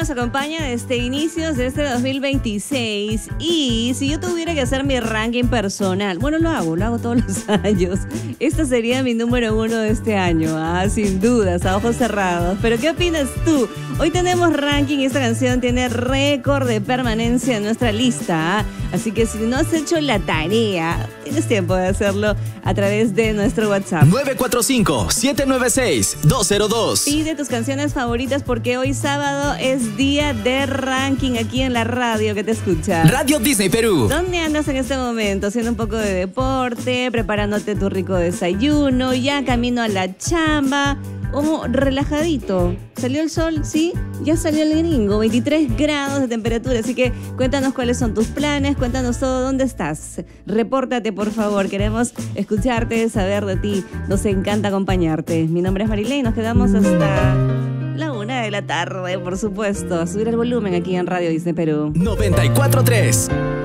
nos acompaña desde inicios de este 2026. Y si yo tuviera que hacer mi ranking personal, bueno, lo hago todos los años. Esta sería mi número 1 de este año, sin dudas, a ojos cerrados. Pero ¿qué opinas tú? Hoy tenemos ranking y esta canción tiene récord de permanencia en nuestra lista. Así que si no has hecho la tarea, tienes tiempo de hacerlo a través de nuestro WhatsApp. 945-796-202. Pide tus canciones favoritas porque hoy sábado es día de ranking aquí en la radio que te escucha. Radio Disney Perú. ¿Dónde andas en este momento? Haciendo un poco de deporte, preparándote tu rico desayuno, ya camino a la chamba o relajadito. ¿Salió el sol? Sí, ya salió el gringo, 23 grados de temperatura, así que cuéntanos cuáles son tus planes, cuéntanos todo, dónde estás. Repórtate, por favor, queremos escucharte, saber de ti, nos encanta acompañarte. Mi nombre es Marilei y nos quedamos hasta la 1 de la tarde, por supuesto, a subir el volumen aquí en Radio Disney Perú. 94.3